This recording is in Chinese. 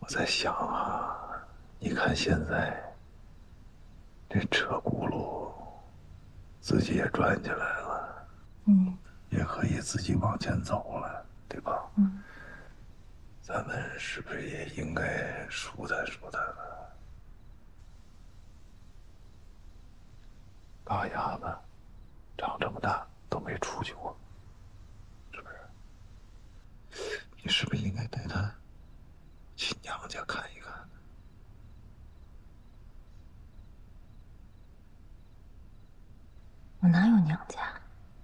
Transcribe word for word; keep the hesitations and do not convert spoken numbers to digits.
我在想啊，你看现在这车轱辘自己也转起来了， 嗯也可以自己往前走了，对吧？ 嗯， 咱们是不是也应该舒坦舒坦了？大丫子长这么大都没出去过，是不是？你是不是应该带她去娘家看一看？ 我哪有娘家？